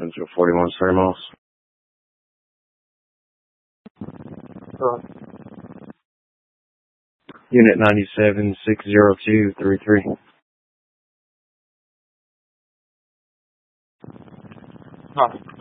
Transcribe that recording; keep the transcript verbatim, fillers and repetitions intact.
Central forty-one Ramos. Uh, Unit ninety-seven six zero two three three. huh.